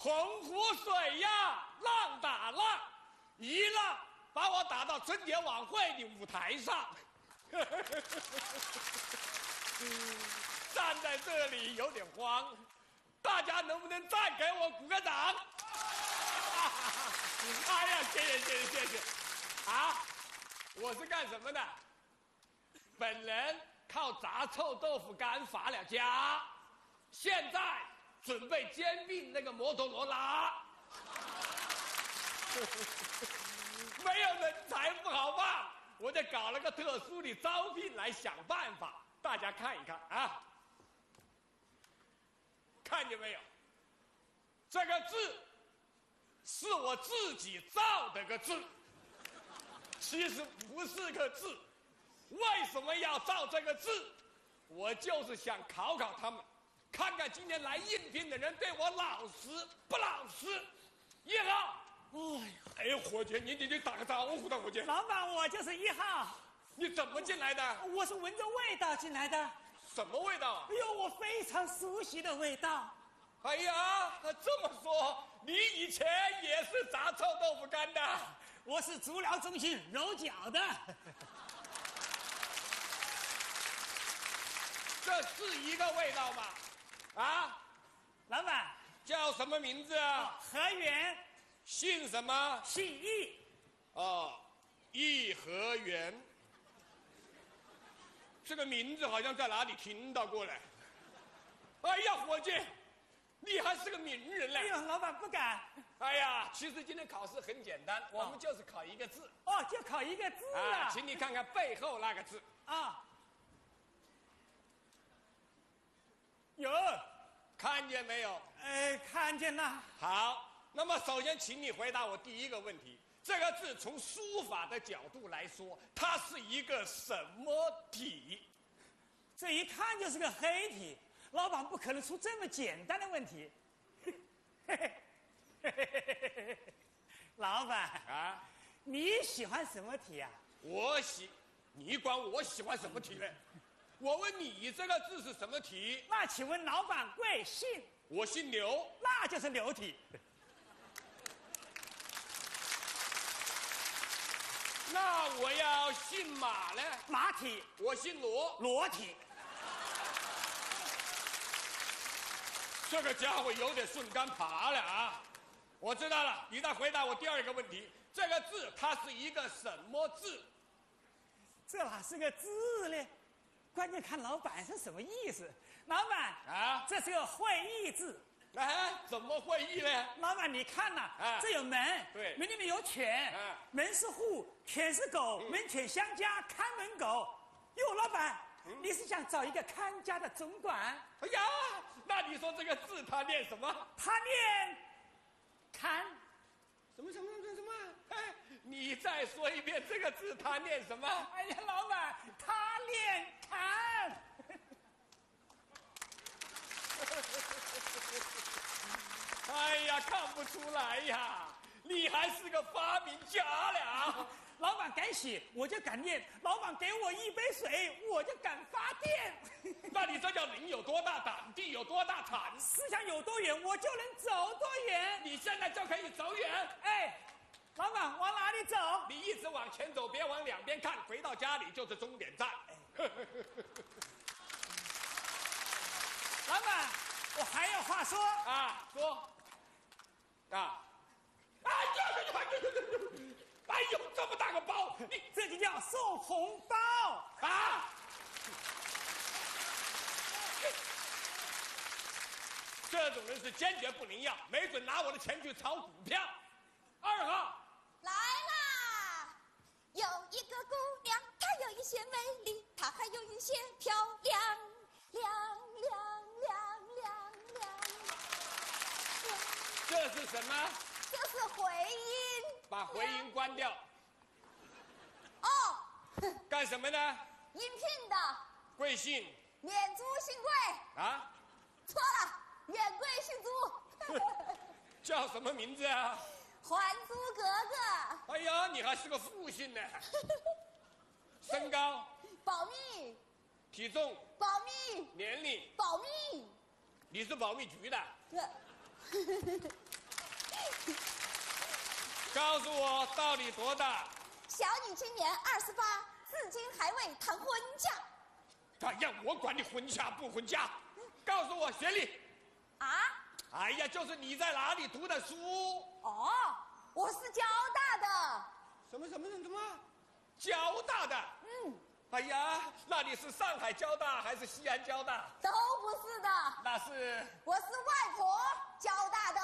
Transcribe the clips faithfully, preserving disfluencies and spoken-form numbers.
洪湖水呀，浪打浪，一浪把我打到春节晚会的舞台上。站在这里有点慌，大家能不能再给我鼓个掌？哎呀，谢谢谢谢谢谢！啊，我是干什么的？本人靠炸臭豆腐干发了家，现在准备兼并那个摩托罗拉。没有人才不好办，我就搞了个特殊的招聘来想办法，大家看一看啊，看见没有？这个字是我自己造的个字，其实不是个字。为什么要造这个字？我就是想考考他们，看看今天来应聘的人对我老实不老实。一号，哎呀，哎呀，伙计，你你你打个招呼的，伙计。 老板，我就是一号。 你怎么进来的？ 我是闻着味道进来的。 什么味道啊？ 哎呦，我非常熟悉的味道。 哎呀，这么说，你以前也是炸臭豆腐干的？ 我是足疗中心揉脚的。 这是一个味道吗？啊， 老板叫什么名字啊？ 何源， 姓什么？ 姓易。 哦，颐和园。这个名字好像在哪里听到过来。哎呀，伙计，你还是个名人嘞！ 哎呦，老板不敢。 哎呀，其实今天考试很简单，我们就是考一个字。 哦，就考一个字啊！ 请你看看背后那个字啊。有， 看见没有？ 哎，看见了。 好，那么首先请你回答我第一个问题：这个字从书法的角度来说，它是一个什么体？ 这一看就是个黑体，老板不可能出这么简单的问题。老板啊， 你喜欢什么体啊？ 我喜，你管我喜欢什么体呢？我问你这个字是什么体？ 那请问老板贵姓？ 我姓刘， 那就是刘体。 那我要姓马呢？ 马体。 我姓罗， 罗体。 这个家伙有点顺杆爬了啊！我知道了，你再回答我第二个问题：这个字它是一个什么字？ 这哪是个字呢？关键看老板是什么意思。老板啊， 这是个会意字。 哎，怎么会意呢？ 老板，你看呐、啊，这有门， 对， 门里面有犬， 啊、 门是户，犬是狗，嗯、门犬相加，看门狗。哟，老板，嗯、你是想找一个看家的总管？ 哎呀，那你说这个字他念什么？ 他念看。 什么什么什么什么？哎，你再说一遍这个字他念什么？ 哎呀，老板，他念看。 哎呀，看不出来呀，你还是个发明家了。 老板敢写，我就敢念；老板给我一杯水，我就敢发电。 那你这叫人有多大胆，地有多大产。 思想有多远，我就能走多远。 你现在就可以走远。 哎，老板往哪里走？ 你一直往前走，别往两边看，回到家里就是终点站。哎、 老板，我还有话说啊，说啊。哎呀呀呀呀！哎呦，这么大个包，你这就叫送红包啊！这种人是坚决不能要，没准拿我的钱去炒股票。二号来啦！有一个姑娘，她有一些美丽，她还有一些漂亮，亮亮亮亮亮。 这是什么？ 这是回音。 把回音关掉。 哦。 干什么呢？ 应聘的。 贵姓？ 免租姓贵。 啊？ 错了，免贵姓租。 叫什么名字啊？ 还租格格。 哎呀，你还是个复姓呢。身高？ 保密。 体重？ 保密。 年龄？ 保密。 你是保密局的？ 对。 告诉我到底多大？ 小女今年二十八，至今还未谈婚嫁。 哎呀，我管你婚嫁不婚嫁，告诉我学历。 啊？ 哎呀，就是你在哪里读的书？ 哦，我是交大的。 什么什么什么？交大的？ 嗯。 哎呀，那你是上海交大还是西安交大？ 都不是的。 那是？ 我是外婆交大的。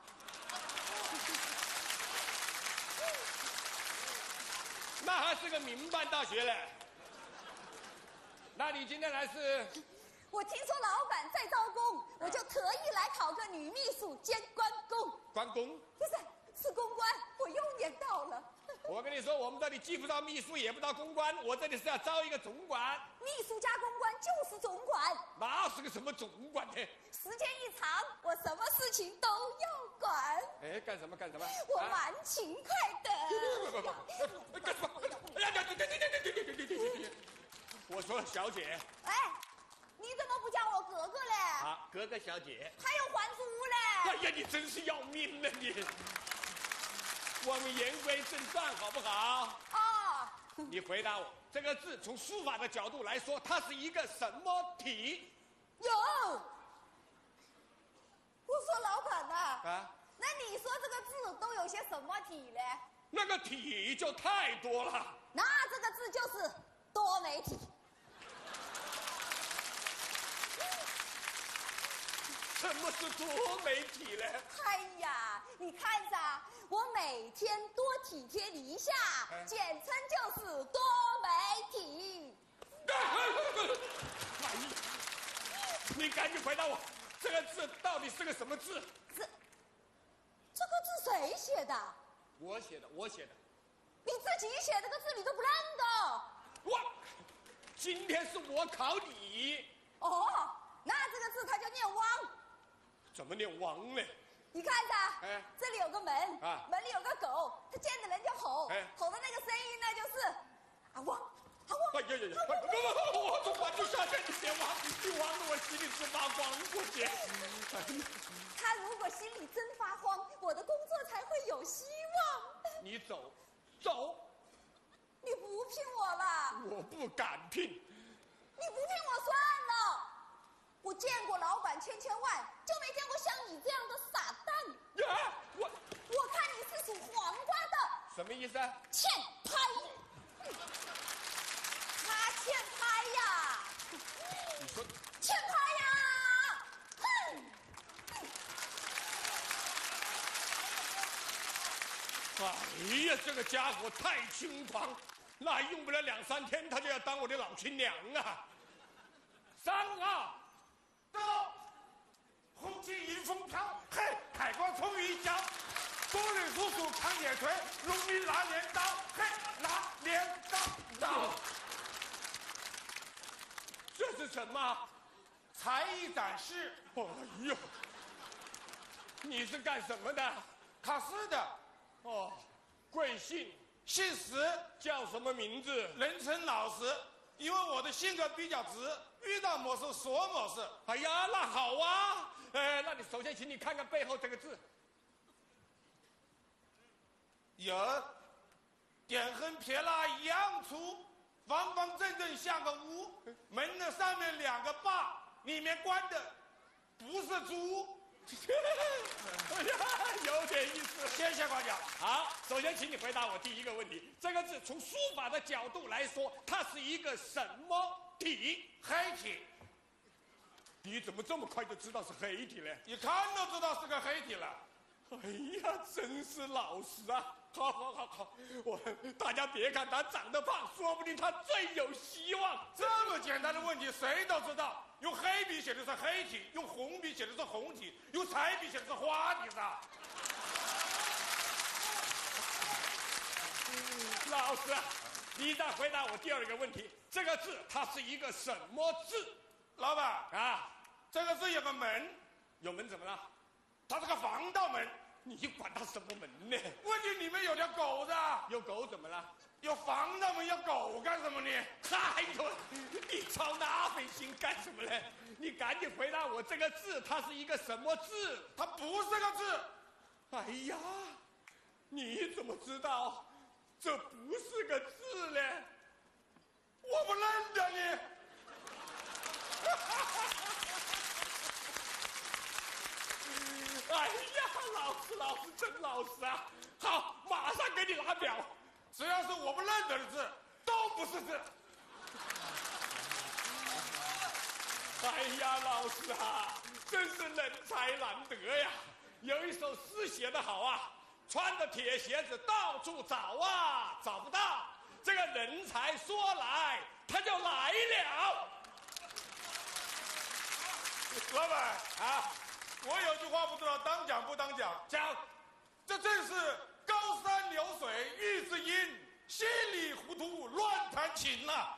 那还是个民办大学嘞。那你今天来是？ 我听说老板在招工，我就特意来考个女秘书兼关公。 关公？ 不是，是公关，我幼年到了。 我跟你说，我们这里既不招秘书，也不招公关，我这里是要招一个总管。 秘书加公关就是总管。 那是个什么总管呢？ 时间一长，我什么事情都要管。 哎，干什么干什么？ 我蛮勤快的。 不不不，干什么？哎呀，对对对对对对对对对对！我说小姐。 哎，你怎么不叫我哥哥嘞？ 啊，哥哥小姐。 还有还珠嘞？ 哎呀，你真是要命了你！我们言归正传，好不好？ 哦。 你回答我，这个字从书法的角度来说，它是一个什么体？ 有。我说老板呐。 啊。 那你说这个字都有些什么体嘞？ 那个体就太多了。 那这个字就是多媒体。 什么是多媒体呢？ 哎呀，你看着，我每天多体贴你一下， 哎、 简称就是多媒体。 哎呀，你赶紧回答我，这个字到底是个什么字？ 这，这个字谁写的？ 我写的，我写的。 你自己写这个字你都不认得？ 我，今天是我考你。 哦，那这个字它就念汪。 怎么念汪呢？ 你看着， 哎， 这里有个门， 啊， 门里有个狗，它见着人就吼， 哎， 吼的那个声音呢就是啊汪，啊汪。 哎呀呀呀！不不不，我总管就下去，你别汪，你汪得我心里直发慌过去。 他如果心里真发慌，我的工作才会有希望。 你走，走。 你不聘我了？ 我不敢聘。 你不聘我算了。我见过老板千千万，就没见过像你这样的傻蛋。 呀，我我看你是属黄瓜的。 什么意思啊？ 欠拍。他欠拍呀。 你说欠拍呀。哼。 哎呀，这个家伙太轻狂，那用不了两三天，他就要当我的老亲娘啊！三啊， 到，红旗迎风飘，嘿，海光冲雨脚，多人叔叔扛野锤，农民拿镰刀，嘿，拿镰刀刀。 这是什么？ 才艺展示。 哎呦，你是干什么的？ 考试的。 哦，贵姓？ 姓石， 叫什么名字？ 人称老石，因为我的性格比较直，遇到某事说某事。 哎呀，那好啊。呃，那你首先请你看看背后这个字。 有，点横撇捺一样粗，方方正正像个屋，门的上面两个把，里面关的不是猪。 哎呀，有点意思。 谢谢夸奖。 好，首先请你回答我第一个问题。这个字从书法的角度来说，它是一个什么体？ 黑体。 你怎么这么快就知道是黑体呢？ 一看都知道是个黑体了。 哎呀，真是老实啊！好好好好，我大家别看他长得胖，说不定他最有希望。 这么简单的问题谁都知道，用黑笔写的是黑体，用红笔写的是红体，用彩笔写的是花体噻。 老师，你再回答我第二个问题，这个字它是一个什么字？ 老板啊， 这个字有个门， 有门怎么了？ 它是个防盗门。 你管它什么门呢？ 问题里面有条狗的。 有狗怎么了？ 有防盗门，有狗干什么呢？ 哎呦，你操那份心干什么呢？你赶紧回答我，这个字它是一个什么字？ 它不是个字。 哎呀， 你怎么知道这不是个字呢？ 我不认得你。 哎呀，老师，老师真老实啊！好，马上给你拿表。 只要是我不认得的字，都不是字。 哎呀，老师啊，真是人才难得呀！有一首诗写得好啊，穿着铁鞋子到处找啊，找不到。这个人才说来，他就来了。 老板啊， 我有句话不知道当讲不当讲， 讲， 这正是高山流水遇知音，稀里糊涂乱弹琴呐、啊。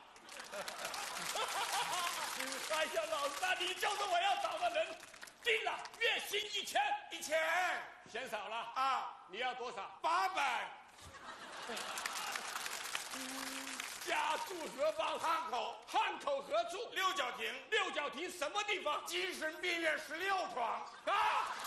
哎呀，老师啊，你就是我要找的人。定了，月薪一千， 一千嫌少了啊？ 你要多少？ 八百。 家住何方？ 汉口。 汉口何处？ 六角亭。 六角亭什么地方？ 精神病院十六床。 啊！